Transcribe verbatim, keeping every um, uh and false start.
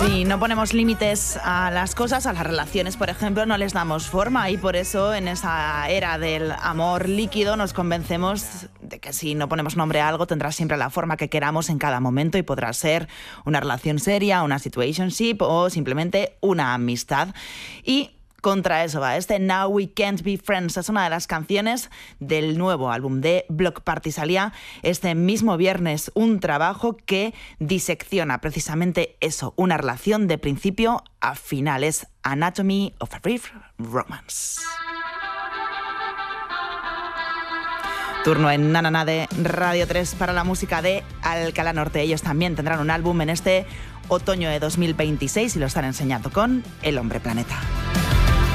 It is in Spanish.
Si no ponemos límites a las cosas, a las relaciones, por ejemplo, no les damos forma, y por eso en esa era del amor líquido nos convencemos de que si no ponemos nombre a algo tendrá siempre la forma que queramos en cada momento y podrá ser una relación seria, una situationship o simplemente una amistad. Y contra eso va este Now We Can't Be Friends. Es una de las canciones del nuevo álbum de Bloc Party. Salía este mismo viernes un trabajo que disecciona precisamente eso, una relación de principio a final. Es Anatomy of a Brief Romance. Turno en Na Na Na de Radio tres para la música de Alcalá Norte. Ellos también tendrán un álbum en este otoño de dos mil veintiséis y lo están enseñando con El Hombre Planeta.